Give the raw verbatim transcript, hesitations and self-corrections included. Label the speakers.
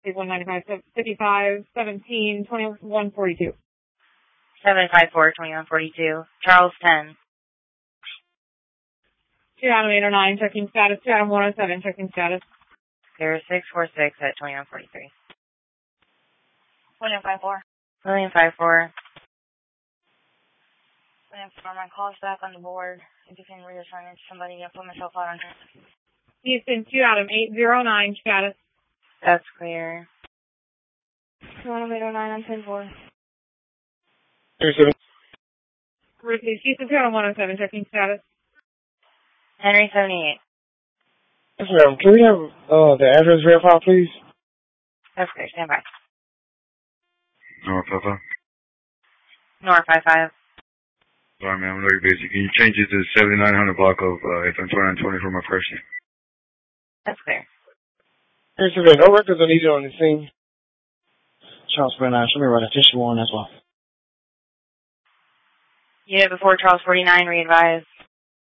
Speaker 1: Mercy one ninety-five, fifty-five, seventeen, twenty-one forty-two.
Speaker 2: seven five four, twenty-one forty-two. Charles ten.
Speaker 1: two Adam eight oh nine, checking status. two Adam one oh seven, checking status.
Speaker 2: zero six four six at twenty-one forty-three.
Speaker 3: William five four.
Speaker 2: William five four.
Speaker 3: William four, my call is back on the board. If you can reassign it to somebody, I'll put myself out on traffic.
Speaker 1: Houston, two Adam eight oh nine, status.
Speaker 2: That's clear.
Speaker 3: two Adam eight oh nine, I'm ten four.
Speaker 4: thirty-seven.
Speaker 1: Received. Houston, two Adam one oh seven, checking status.
Speaker 2: Henry seventy-eight.
Speaker 4: Yes, ma'am. Can we have uh, the address verified, please?
Speaker 2: That's clear. Stand by.
Speaker 5: North five five.
Speaker 2: North five five.
Speaker 5: Sorry, man. I'm very busy. Can you change it to seventy-nine hundred block of uh, F M twenty-nine twenty for my person?
Speaker 2: That's clear.
Speaker 4: thirty-seven. No records are needed on the scene. Charles forty-nine. Show me right attention one as well.
Speaker 2: Unit before Charles forty-nine, re-advise.